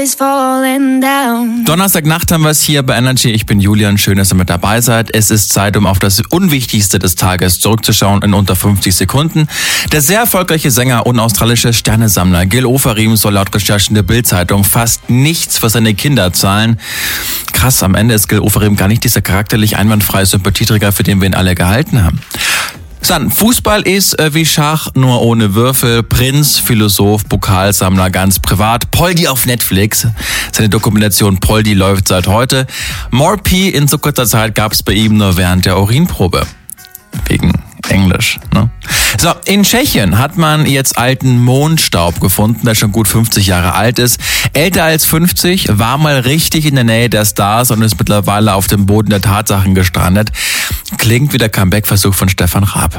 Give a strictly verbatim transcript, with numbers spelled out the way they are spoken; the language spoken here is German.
Donnerstagnacht haben wir es hier bei Energy. Ich bin Julian, schön, dass ihr mit dabei seid. Es ist Zeit, um auf das Unwichtigste des Tages zurückzuschauen in unter fünfzig Sekunden. Der sehr erfolgreiche Sänger und australische Sternesammler Gil Ofarim soll laut Recherchen der Bild-Zeitung fast nichts für seine Kinder zahlen. Krass, am Ende ist Gil Ofarim gar nicht dieser charakterlich einwandfreie Sympathieträger, für den wir ihn alle gehalten haben. Dann, Fußball ist äh, wie Schach, nur ohne Würfel. Prinz, Philosoph, Pokalsammler, ganz privat. Poldi auf Netflix. Seine Dokumentation Poldi läuft seit heute. More P in so kurzer Zeit gab es bei ihm nur während der Urinprobe. Wegen Englisch, ne? So, in Tschechien hat man jetzt alten Mondstaub gefunden, der schon gut fünfzig Jahre alt ist. Älter als fünfzig, war mal richtig in der Nähe der Stars und ist mittlerweile auf dem Boden der Tatsachen gestrandet. Klingt wie der Comeback-Versuch von Stefan Raab.